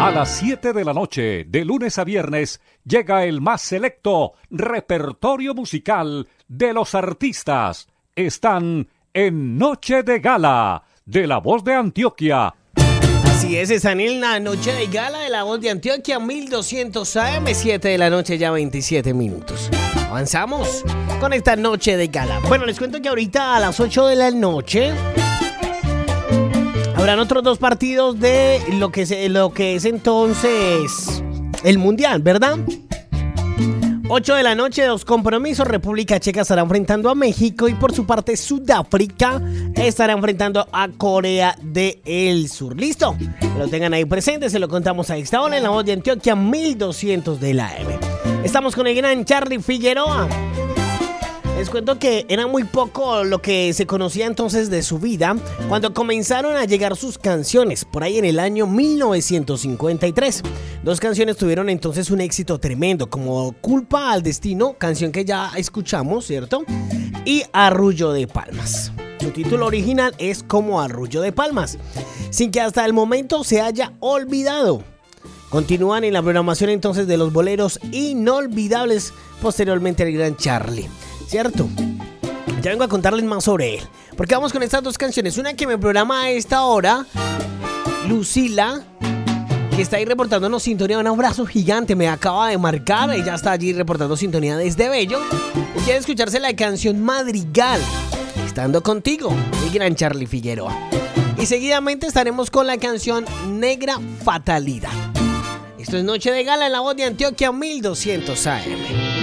A las 7 de la noche, de lunes a viernes, llega el más selecto repertorio musical de los artistas. Están en Noche de Gala, de La Voz de Antioquia. Así es, están en la Noche de Gala de La Voz de Antioquia, 1200 AM, 7 de la noche, ya 27 minutos. Avanzamos con esta Noche de Gala. Bueno, les cuento que ahorita a las 8 de la noche habrán otros dos partidos de lo que es entonces el Mundial, ¿verdad? 8 de la noche, dos compromisos. República Checa estará enfrentando a México y por su parte Sudáfrica estará enfrentando a Corea del Sur. ¿Listo? Que lo tengan ahí presente, se lo contamos a esta hora en La Voz de Antioquia, 1200 de la AM. Estamos con el gran Charly Figueroa. Les cuento que era muy poco lo que se conocía entonces de su vida cuando comenzaron a llegar sus canciones, por ahí en el año 1953. Dos canciones tuvieron entonces un éxito tremendo, como Culpa al Destino, canción que ya escuchamos, ¿cierto? Y Arrullo de Palmas. Su título original es Como Arrullo de Palmas, sin que hasta el momento se haya olvidado. Continúan en la programación entonces de los boleros inolvidables posteriormente el gran Charly, ¿cierto? Ya vengo a contarles más sobre él, porque vamos con estas dos canciones. Una que me programa a esta hora, Lucila, que está ahí reportándonos sintonía. Un abrazo gigante, me acaba de marcar. Ella está allí reportando sintonía desde Bello y quiere escucharse la canción Madrigal, Estando Contigo, el gran Charly Figueroa. Y seguidamente estaremos con la canción Negra Fatalidad. Esto es Noche de Gala en La Voz de Antioquia, 1200 AM.